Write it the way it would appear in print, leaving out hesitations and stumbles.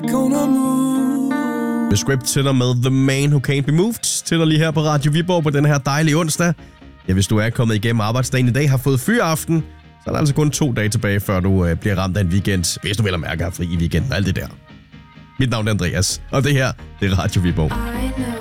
The Script til dig med The Man Who Can't Be Moved til dig lige her på Radio Viborg på den her dejlige onsdag. Ja, hvis du er kommet igennem arbejdsdagen i dag, har fået fyraften, så er der altså kun 2 dage tilbage, før du bliver ramt af en weekend. Hvis du vel at mærke har fri i weekenden, alt det der. Mit navn er Andreas, og det her, det er Radio Viborg.